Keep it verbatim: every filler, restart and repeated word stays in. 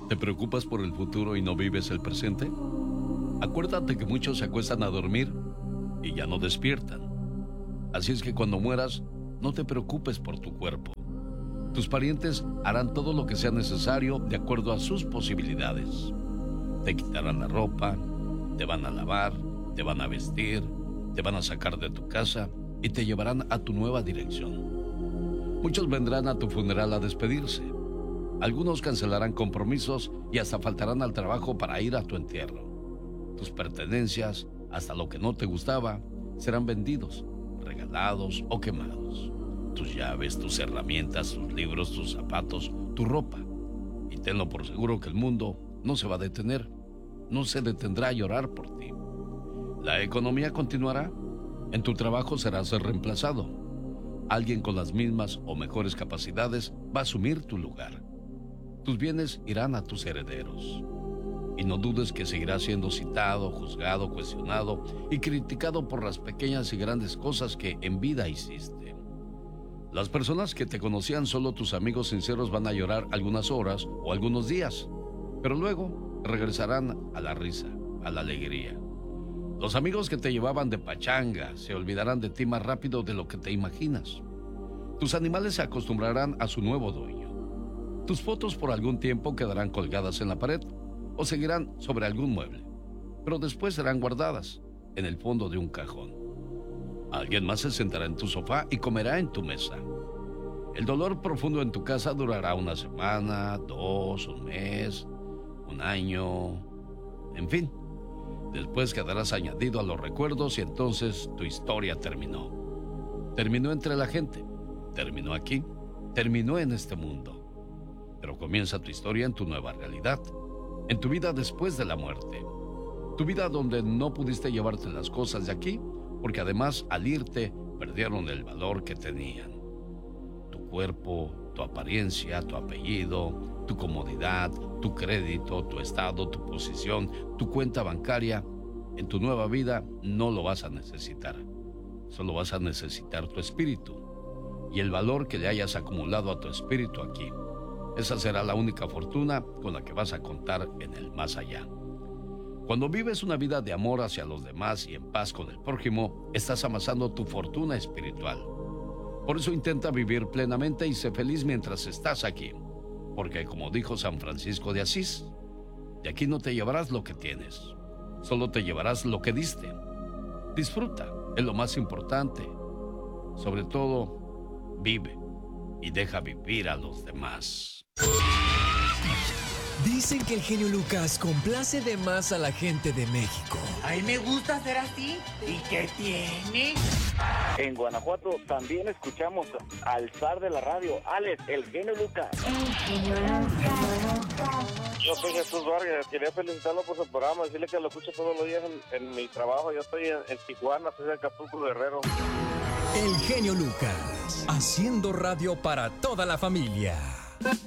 ¿Te preocupas por el futuro y no vives el presente? Acuérdate que muchos se acuestan a dormir y ya no despiertan. Así es que cuando mueras, no te preocupes por tu cuerpo. Tus parientes harán todo lo que sea necesario de acuerdo a sus posibilidades. Te quitarán la ropa, te van a lavar, te van a vestir, te van a sacar de tu casa y te llevarán a tu nueva dirección. Muchos vendrán a tu funeral a despedirse. Algunos cancelarán compromisos y hasta faltarán al trabajo para ir a tu entierro. Tus pertenencias, hasta lo que no te gustaba, serán vendidos, regalados o quemados. Tus llaves, tus herramientas, tus libros, tus zapatos, tu ropa. Y tenlo por seguro que el mundo no se va a detener, no se detendrá a llorar por ti. La economía continuará, en tu trabajo serás reemplazado. Alguien con las mismas o mejores capacidades va a asumir tu lugar. Tus bienes irán a tus herederos. Y no dudes que seguirás siendo citado, juzgado, cuestionado y criticado por las pequeñas y grandes cosas que en vida hiciste. Las personas que te conocían solo tus amigos sinceros van a llorar algunas horas o algunos días, pero luego regresarán a la risa, a la alegría. Los amigos que te llevaban de pachanga se olvidarán de ti más rápido de lo que te imaginas. Tus animales se acostumbrarán a su nuevo dueño. Tus fotos por algún tiempo quedarán colgadas en la pared o seguirán sobre algún mueble, pero después serán guardadas en el fondo de un cajón. Alguien más se sentará en tu sofá y comerá en tu mesa. El dolor profundo en tu casa durará una semana, dos, un mes, un año, en fin. Después quedarás añadido a los recuerdos y entonces tu historia terminó. Terminó entre la gente, terminó aquí, terminó en este mundo. Pero comienza tu historia en tu nueva realidad, en tu vida después de la muerte. Tu vida donde no pudiste llevarte las cosas de aquí, porque además al irte perdieron el valor que tenían. Tu cuerpo, tu apariencia, tu apellido, tu comodidad, tu crédito, tu estado, tu posición, tu cuenta bancaria, en tu nueva vida no lo vas a necesitar. Solo vas a necesitar tu espíritu y el valor que le hayas acumulado a tu espíritu aquí. Esa será la única fortuna con la que vas a contar en el más allá. Cuando vives una vida de amor hacia los demás y en paz con el prójimo, estás amasando tu fortuna espiritual. Por eso intenta vivir plenamente y sé feliz mientras estás aquí. Porque como dijo San Francisco de Asís, de aquí no te llevarás lo que tienes, solo te llevarás lo que diste. Disfruta, es lo más importante. Sobre todo, vive y deja vivir a los demás. Dicen que el genio Lucas complace de más a la gente de México. A mí me gusta ser así. ¿Y qué tiene? En Guanajuato también escuchamos al zar de la radio, Alex, el genio Lucas. El genio Lucas. Yo soy Jesús Vargas, quería felicitarlo por su programa, decirle que lo escucho todos los días en, en mi trabajo. Yo estoy en, en Tijuana, soy de Acapulco, Guerrero. El genio Lucas, haciendo radio para toda la familia.